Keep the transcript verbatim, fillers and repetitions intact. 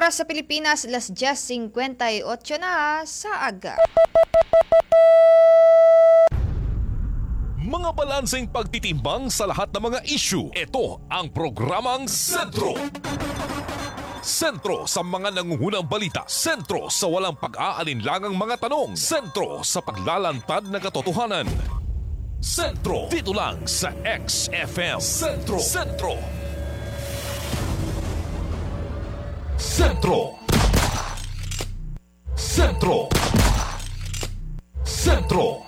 Oras sa Pilipinas, alas diyes singkwenta y otso na sa aga. Mga balanseng pagtitimbang sa lahat ng mga issue. Ito ang programang Sentro. Sentro sa mga nangungunang balita. Sentro sa walang pag-aalinlangang mga tanong. Sentro sa paglalantad ng katotohanan. Sentro. Dito lang sa X F M. Sentro. Sentro. Sentro. Sentro. Sentro.